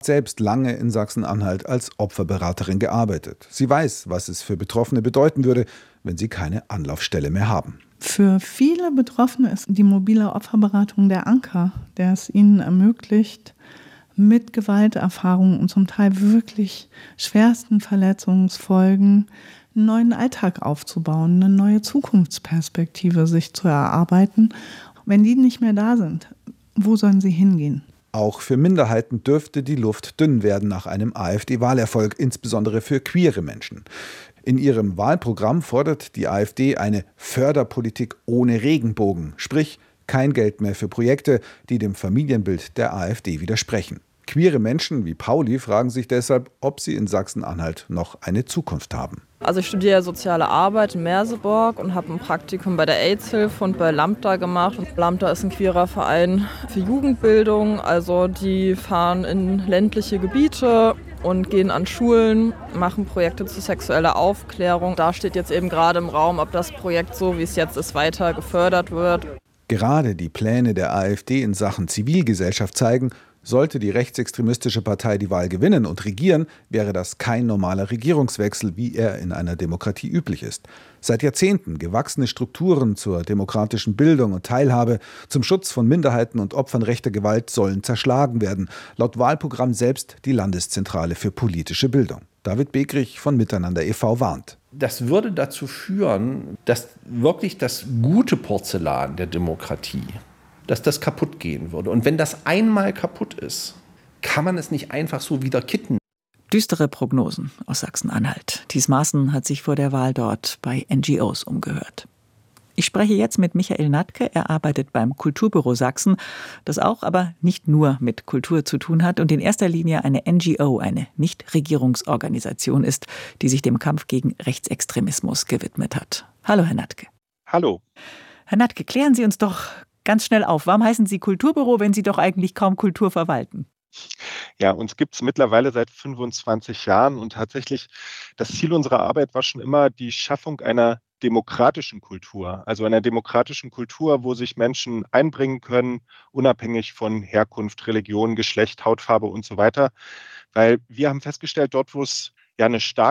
Selbst lange in Sachsen-Anhalt als Opferberaterin gearbeitet. Sie weiß, was es für Betroffene bedeuten würde, wenn sie keine Anlaufstelle mehr haben. Für viele Betroffene ist die mobile Opferberatung der Anker, der es ihnen ermöglicht, mit Gewalterfahrungen und zum Teil wirklich schwersten Verletzungsfolgen einen neuen Alltag aufzubauen, eine neue Zukunftsperspektive sich zu erarbeiten. Wenn die nicht mehr da sind, wo sollen sie hingehen? Auch für Minderheiten dürfte die Luft dünn werden nach einem AfD-Wahlerfolg, insbesondere für queere Menschen. In ihrem Wahlprogramm fordert die AfD eine Förderpolitik ohne Regenbogen, sprich kein Geld mehr für Projekte, die dem Familienbild der AfD widersprechen. Queere Menschen wie Pauli fragen sich deshalb, ob sie in Sachsen-Anhalt noch eine Zukunft haben. Also ich studiere soziale Arbeit in Merseburg und habe ein Praktikum bei der AIDS-Hilfe und bei Lambda gemacht. Und Lambda ist ein queerer Verein für Jugendbildung. Also die fahren in ländliche Gebiete und gehen an Schulen, machen Projekte zur sexueller Aufklärung. Da steht jetzt eben gerade im Raum, ob das Projekt so, wie es jetzt ist, weiter gefördert wird. Gerade die Pläne der AfD in Sachen Zivilgesellschaft zeigen, sollte die rechtsextremistische Partei die Wahl gewinnen und regieren, wäre das kein normaler Regierungswechsel, wie er in einer Demokratie üblich ist. Seit Jahrzehnten gewachsene Strukturen zur demokratischen Bildung und Teilhabe, zum Schutz von Minderheiten und Opfern rechter Gewalt sollen zerschlagen werden. Laut Wahlprogramm selbst die Landeszentrale für politische Bildung. David Begrich von Miteinander e.V. warnt. Das würde dazu führen, dass wirklich das gute Porzellan der Demokratie, dass das kaputt gehen würde. Und wenn das einmal kaputt ist, kann man es nicht einfach so wieder kitten. Düstere Prognosen aus Sachsen-Anhalt. Thies Maaßen hat sich vor der Wahl dort bei NGOs umgehört. Ich spreche jetzt mit Michael Natke. Er arbeitet beim Kulturbüro Sachsen, das auch, aber nicht nur mit Kultur zu tun hat und in erster Linie eine NGO, eine Nichtregierungsorganisation ist, die sich dem Kampf gegen Rechtsextremismus gewidmet hat. Hallo, Herr Natke. Hallo. Herr Natke, klären Sie uns doch ganz schnell auf. Warum heißen Sie Kulturbüro, wenn Sie doch eigentlich kaum Kultur verwalten? Ja, uns gibt es mittlerweile seit 25 Jahren und tatsächlich das Ziel unserer Arbeit war schon immer die Schaffung einer demokratischen Kultur, also einer demokratischen Kultur, wo sich Menschen einbringen können, unabhängig von Herkunft, Religion, Geschlecht, Hautfarbe und so weiter. Weil wir haben festgestellt, dort, wo es ja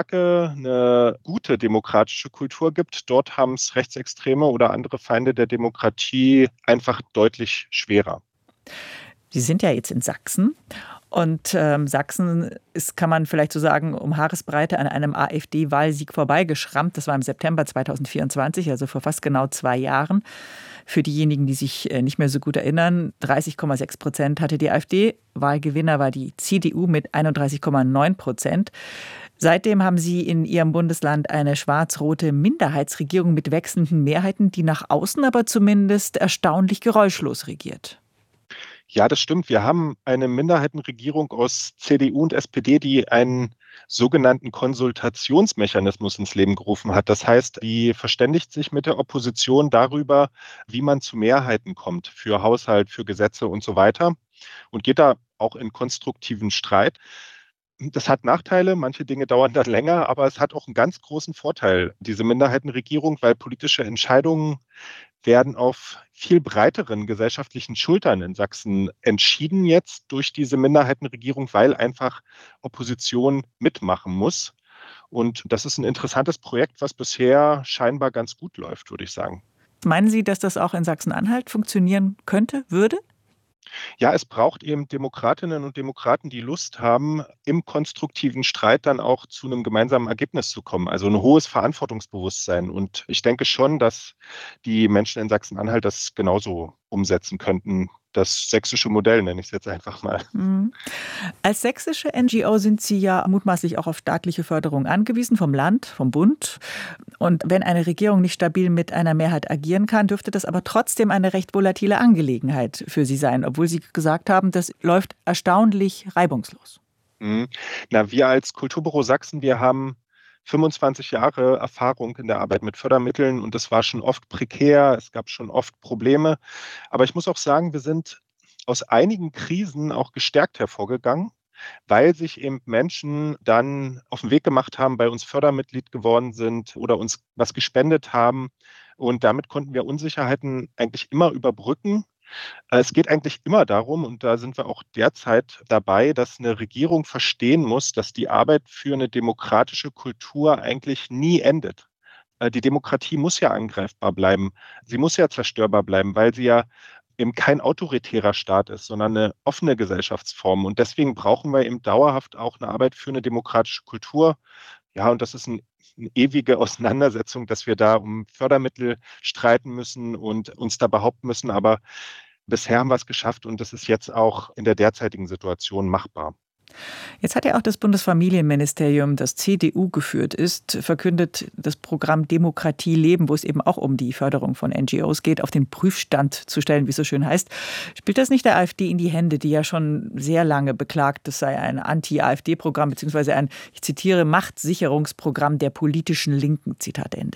eine gute demokratische Kultur gibt, dort haben es Rechtsextreme oder andere Feinde der Demokratie einfach deutlich schwerer. Sie sind ja jetzt in Sachsen und Sachsen ist, kann man vielleicht so sagen, um Haaresbreite an einem AfD-Wahlsieg vorbeigeschrammt. Das war im September 2024, also vor fast genau 2 Jahren. Für diejenigen, die sich nicht mehr so gut erinnern, 30,6% hatte die AfD. Wahlgewinner war die CDU mit 31,9%. Seitdem haben Sie in Ihrem Bundesland eine schwarz-rote Minderheitsregierung mit wechselnden Mehrheiten, die nach außen aber zumindest erstaunlich geräuschlos regiert. Ja, das stimmt. Wir haben eine Minderheitenregierung aus CDU und SPD, die einen sogenannten Konsultationsmechanismus ins Leben gerufen hat. Das heißt, die verständigt sich mit der Opposition darüber, wie man zu Mehrheiten kommt für Haushalt, für Gesetze und so weiter und geht da auch in konstruktiven Streit. Das hat Nachteile, manche Dinge dauern dann länger, aber es hat auch einen ganz großen Vorteil, diese Minderheitenregierung, weil politische Entscheidungen werden auf viel breiteren gesellschaftlichen Schultern in Sachsen entschieden jetzt durch diese Minderheitenregierung, weil einfach Opposition mitmachen muss. Und das ist ein interessantes Projekt, was bisher scheinbar ganz gut läuft, würde ich sagen. Meinen Sie, dass das auch in Sachsen-Anhalt funktionieren könnte, würde? Ja, es braucht eben Demokratinnen und Demokraten, die Lust haben, im konstruktiven Streit dann auch zu einem gemeinsamen Ergebnis zu kommen. Also ein hohes Verantwortungsbewusstsein. Und ich denke schon, dass die Menschen in Sachsen-Anhalt das genauso umsetzen könnten. Das sächsische Modell nenne ich es jetzt einfach mal. Mhm. Als sächsische NGO sind Sie ja mutmaßlich auch auf staatliche Förderung angewiesen, vom Land, vom Bund. Und wenn eine Regierung nicht stabil mit einer Mehrheit agieren kann, dürfte das aber trotzdem eine recht volatile Angelegenheit für Sie sein, obwohl Sie gesagt haben, das läuft erstaunlich reibungslos. Mhm. Wir als Kulturbüro Sachsen, wir haben 25 Jahre Erfahrung in der Arbeit mit Fördermitteln und es war schon oft prekär, es gab schon oft Probleme. Aber ich muss auch sagen, wir sind aus einigen Krisen auch gestärkt hervorgegangen, weil sich eben Menschen dann auf den Weg gemacht haben, bei uns Fördermitglied geworden sind oder uns was gespendet haben. Und damit konnten wir Unsicherheiten eigentlich immer überbrücken. Es geht eigentlich immer darum, und da sind wir auch derzeit dabei, dass eine Regierung verstehen muss, dass die Arbeit für eine demokratische Kultur eigentlich nie endet. Die Demokratie muss ja angreifbar bleiben. Sie muss ja zerstörbar bleiben, weil sie ja eben kein autoritärer Staat ist, sondern eine offene Gesellschaftsform. Und deswegen brauchen wir eben dauerhaft auch eine Arbeit für eine demokratische Kultur. Ja, und das ist eine ewige Auseinandersetzung, dass wir da um Fördermittel streiten müssen und uns da behaupten müssen. Aber bisher haben wir es geschafft und das ist jetzt auch in der derzeitigen Situation machbar. Jetzt hat ja auch das Bundesfamilienministerium, das CDU geführt ist, verkündet, das Programm Demokratie leben, wo es eben auch um die Förderung von NGOs geht, auf den Prüfstand zu stellen, wie es so schön heißt. Spielt das nicht der AfD in die Hände, die ja schon sehr lange beklagt, das sei ein Anti-AfD-Programm, beziehungsweise ein, ich zitiere, Machtsicherungsprogramm der politischen Linken, Zitat Ende?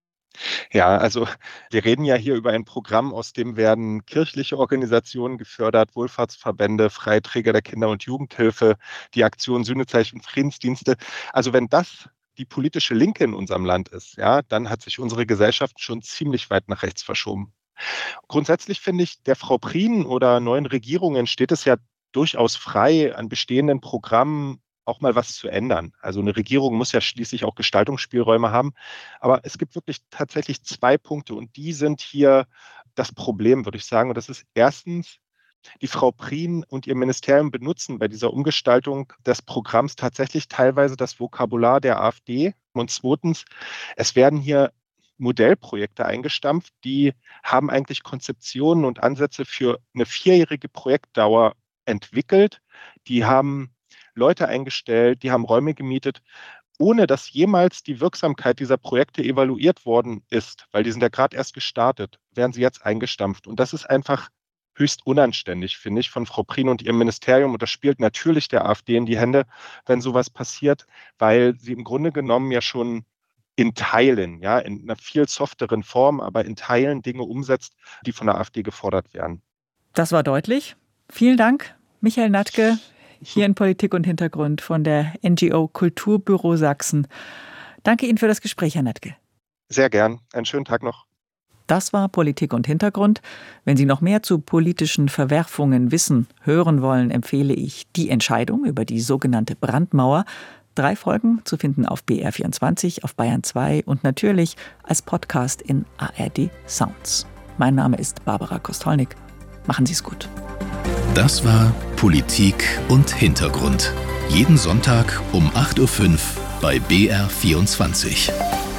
Ja, also wir reden ja hier über ein Programm, aus dem werden kirchliche Organisationen gefördert, Wohlfahrtsverbände, Freiträger der Kinder- und Jugendhilfe, die Aktion Sühnezeichen Friedensdienste. Also wenn das die politische Linke in unserem Land ist, ja, dann hat sich unsere Gesellschaft schon ziemlich weit nach rechts verschoben. Grundsätzlich finde ich, der Frau Prien oder neuen Regierungen steht es ja durchaus frei, an bestehenden Programmen auch mal was zu ändern. Also eine Regierung muss ja schließlich auch Gestaltungsspielräume haben. Aber es gibt wirklich tatsächlich 2 Punkte und die sind hier das Problem, würde ich sagen. Und das ist erstens, die Frau Prien und ihr Ministerium benutzen bei dieser Umgestaltung des Programms tatsächlich teilweise das Vokabular der AfD. Und zweitens, es werden hier Modellprojekte eingestampft, die haben eigentlich Konzeptionen und Ansätze für eine 4-jährige Projektdauer entwickelt. Die haben Leute eingestellt, die haben Räume gemietet, ohne dass jemals die Wirksamkeit dieser Projekte evaluiert worden ist, weil die sind ja gerade erst gestartet, werden sie jetzt eingestampft. Und das ist einfach höchst unanständig, finde ich, von Frau Prien und ihrem Ministerium. Und das spielt natürlich der AfD in die Hände, wenn sowas passiert, weil sie im Grunde genommen ja schon in Teilen, ja, in einer viel softeren Form, aber in Teilen Dinge umsetzt, die von der AfD gefordert werden. Das war deutlich. Vielen Dank, Michael Natke, hier in Politik und Hintergrund von der NGO Kulturbüro Sachsen. Danke Ihnen für das Gespräch, Herr Natke. Sehr gern. Einen schönen Tag noch. Das war Politik und Hintergrund. Wenn Sie noch mehr zu politischen Verwerfungen wissen, hören wollen, empfehle ich Die Entscheidung über die sogenannte Brandmauer. 3 Folgen zu finden auf BR24, auf Bayern 2 und natürlich als Podcast in ARD Sounds. Mein Name ist Barbara Kostolnik. Machen Sie es gut. Das war Politik und Hintergrund. Jeden Sonntag um 8:05 Uhr bei BR24.